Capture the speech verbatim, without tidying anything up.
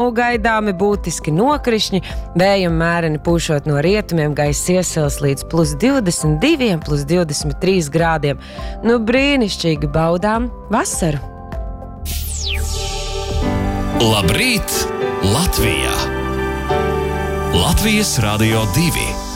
nav gaidāmi būtiski nokrišņi, vējam mēreni pūšot no rietumiem, gaiss iesils līdz plus divdesmit divi, plus divdesmit trīs grādiem. Nu, brīnišķīgi baudām vasaru! Labrīt, Latvijā! Latvijas Radio divi.